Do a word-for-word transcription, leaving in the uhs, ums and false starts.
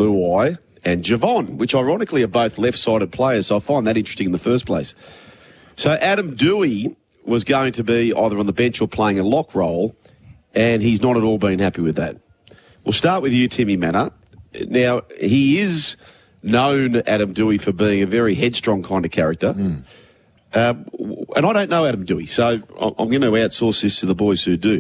Luai and Javon, which ironically are both left-sided players, so I find that interesting in the first place. So Adam Doueihi was going to be either on the bench or playing a lock role, and he's not at all been happy with that. We'll start with you, Timmy Mannah. Now, he is known, Adam Doueihi, for being a very headstrong kind of character. Mm. Um, and I don't know Adam Doueihi, so I'm going to outsource this to the boys who do.